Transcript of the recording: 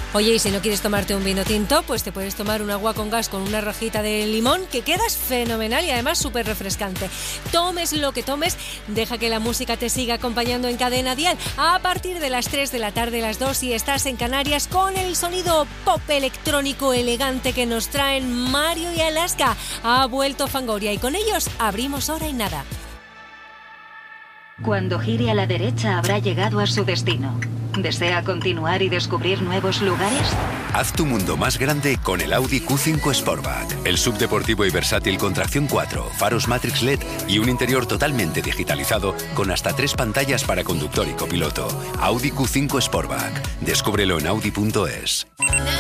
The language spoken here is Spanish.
Oye, y si no quieres tomarte un vino tinto, pues te puedes tomar un agua con gas con una rajita de limón, que quedas fenomenal y además súper refrescante. Tomes lo que tomes, deja que la música te siga acompañando en Cadena Dial a partir de las 3 de la tarde, las 2 si estás en Canarias, con el sonido pop electrónico elegante que nos traen Mario y Alaska. Ha vuelto Fangoria y con ellos abrimos Hora y Nada. Cuando gire a la derecha habrá llegado a su destino. ¿Desea continuar y descubrir nuevos lugares? Haz tu mundo más grande con el Audi Q5 Sportback. El subdeportivo y versátil con tracción 4, faros Matrix LED y un interior totalmente digitalizado con hasta 3 pantallas para conductor y copiloto. Audi Q5 Sportback. Descúbrelo en Audi.es.